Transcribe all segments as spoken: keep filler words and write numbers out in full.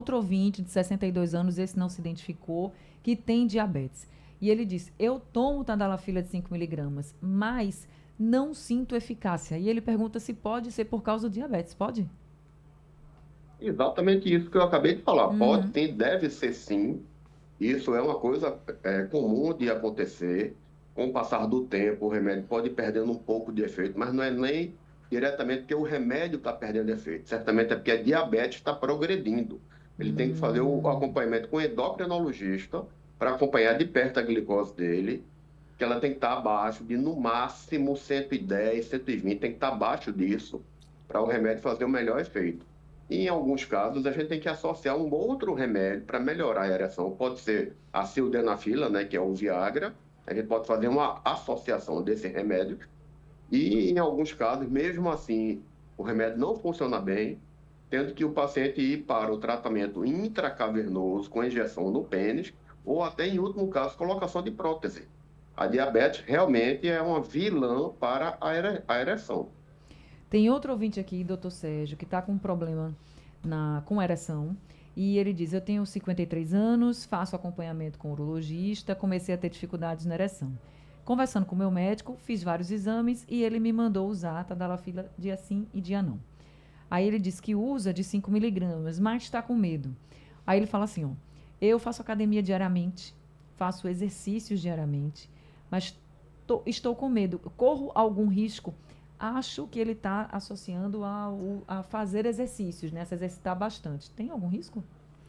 outro ouvinte de sessenta e dois anos, esse não se identificou, que tem diabetes. E ele disse, eu tomo tadalafila de cinco miligramas, mas não sinto eficácia. E ele pergunta se pode ser por causa do diabetes. Pode? Exatamente isso que eu acabei de falar. Pode, Uhum. tem, deve ser sim. Isso é uma coisa é, comum de acontecer. Com o passar do tempo, o remédio pode ir perdendo um pouco de efeito, mas não é nem diretamente porque o remédio está perdendo efeito. Certamente é porque a diabetes está progredindo. Ele tem que fazer o Hum. acompanhamento com o endocrinologista para acompanhar de perto a glicose dele, que ela tem que estar abaixo de, no máximo, cento e dez, cento e vinte, tem que estar abaixo disso para o remédio fazer o melhor efeito. E, em alguns casos, a gente tem que associar um outro remédio para melhorar a ereção. Pode ser a sildenafila, né, que é o Viagra. A gente pode fazer uma associação desse remédio. E, em alguns casos, mesmo assim, o remédio não funciona bem, tendo que o paciente ir para o tratamento intracavernoso com injeção no pênis, ou até, em último caso, colocação de prótese. A diabetes realmente é uma vilã para a ere- a ereção. Tem outro ouvinte aqui, doutor Sérgio, que está com um problema na, com ereção. E ele diz: eu tenho cinquenta e três anos, faço acompanhamento com urologista, comecei a ter dificuldades na ereção. Conversando com o meu médico, fiz vários exames e ele me mandou usar tadalafila dia sim e dia não. Aí ele diz que usa de cinco miligramas, mas está com medo. Aí ele fala assim: ó, eu faço academia diariamente, faço exercícios diariamente, mas tô, estou com medo. Corro algum risco? Acho que ele está associando ao, a fazer exercícios, né? A se exercitar bastante. Tem algum risco?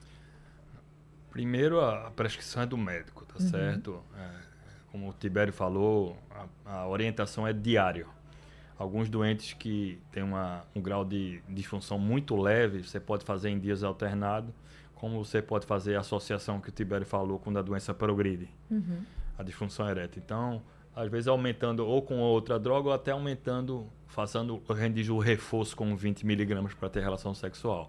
Primeiro, a, a prescrição é do médico, tá Uhum. certo? É, como o Tibério falou, a, a orientação é diária. Alguns doentes que têm uma, um grau de disfunção muito leve, você pode fazer em dias alternados, como você pode fazer a associação que o Tibério falou quando a doença progride, Uhum. a disfunção erétil. Então, às vezes aumentando ou com outra droga ou até aumentando, fazendo o reforço com vinte miligramas para ter relação sexual.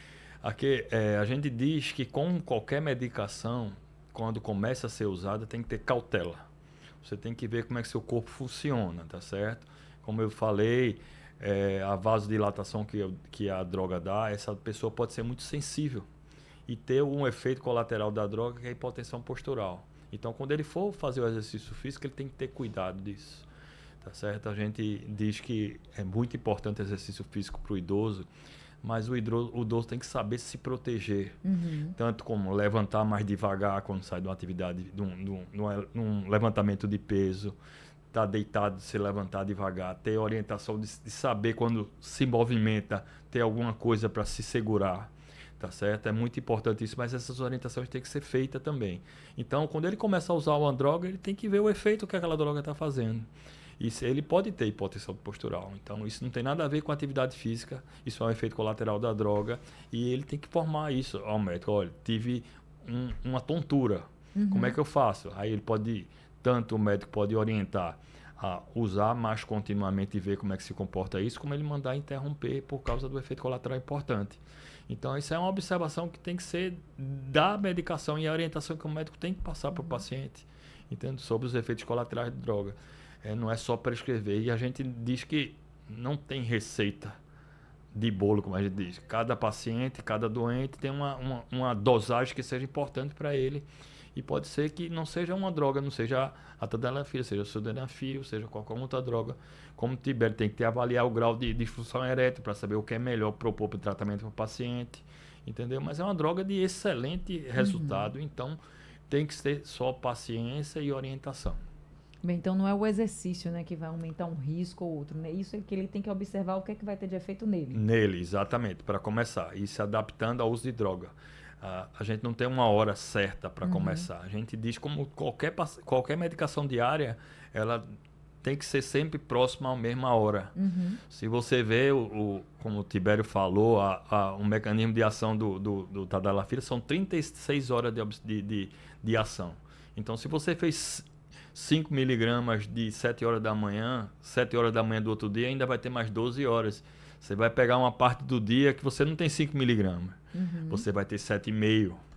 Aqui, é, a gente diz que com qualquer medicação, quando começa a ser usada, tem que ter cautela. Você tem que ver como é que seu corpo funciona, tá certo? Como eu falei, é, a vasodilatação que, eu, que a droga dá, essa pessoa pode ser muito sensível e ter um efeito colateral da droga que é a hipotensão postural. Então, quando ele for fazer o exercício físico, ele tem que ter cuidado disso, tá certo? A gente diz que é muito importante o exercício físico para o idoso, mas o idoso, o idoso tem que saber se proteger, Uhum. tanto como levantar mais devagar quando sai de uma atividade, de um, de um, de um levantamento de peso, estar tá deitado, se levantar devagar, ter orientação de, de saber quando se movimenta, ter alguma coisa para se segurar, tá certo? É muito importante isso, mas essas orientações têm que ser feitas também. Então, quando ele começa a usar uma droga, ele tem que ver o efeito que aquela droga está fazendo. Isso, ele pode ter hipotensão postural. Então, isso não tem nada a ver com atividade física. Isso é um efeito colateral da droga. E ele tem que informar isso ao médico. Olha, tive um, uma tontura. Como é Uhum. que eu faço? Aí ele pode, tanto o médico pode orientar a usar mais continuamente e ver como é que se comporta isso, como ele mandar interromper por causa do efeito colateral importante. Então, isso é uma observação que tem que ser da medicação e a orientação que o médico tem que passar para o paciente, entende? Sobre os efeitos colaterais de droga. É, não é só prescrever. E a gente diz que não tem receita de bolo, como a gente diz. Cada paciente, cada doente tem uma, uma, uma dosagem que seja importante para ele. E pode ser que não seja uma droga, não seja a tadalafila, seja o sildenafil, seja qualquer outra droga. Como o Tibério tem que ter, avaliar o grau de disfunção erétil para saber o que é melhor propor para o tratamento para o paciente. Entendeu? Mas é uma droga de excelente Uhum. resultado, então tem que ter só paciência e orientação. Bem, então não é o exercício, né, que vai aumentar um risco ou outro, né? Isso é que ele tem que observar o que é que vai ter de efeito nele. Nele, exatamente, para começar. E se adaptando ao uso de droga. Uh, a gente não tem uma hora certa para Uhum. começar. A gente diz como qualquer, qualquer medicação diária, ela tem que ser sempre próxima à mesma hora. Uhum. Se você vê, o, o, como o Tibério falou, a, a, o mecanismo de ação do, do, do tadalafila são trinta e seis horas de, de, de, de ação. Então, se você fez cinco miligramas de sete horas da manhã, sete horas da manhã do outro dia, ainda vai ter mais doze horas. Você vai pegar uma parte do dia que você não tem cinco miligramas. Uhum. Você vai ter sete vírgula cinco.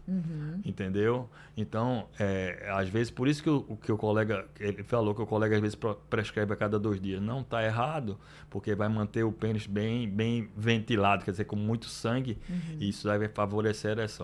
Uhum. Entendeu? Então, é, às vezes, por isso que o, o que o colega, ele falou que o colega às vezes prescreve a cada dois dias. Não está errado, porque vai manter o pênis bem, bem ventilado, quer dizer, com muito sangue, Uhum. e isso vai favorecer a ereção.